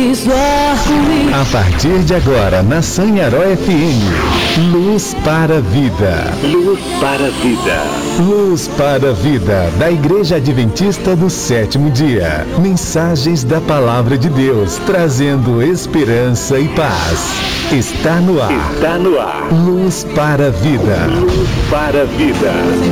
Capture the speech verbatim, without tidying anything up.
cores do arco-íris. A partir de agora, na Sanharó F M, Luz para a Vida. Luz para a Vida. Luz para a Vida, da Igreja Adventista do Sétimo Dia. Mensagens da Palavra de Deus, trazendo esperança e paz. Está no ar. Está no ar. Luz para a Vida. Luz para a Vida.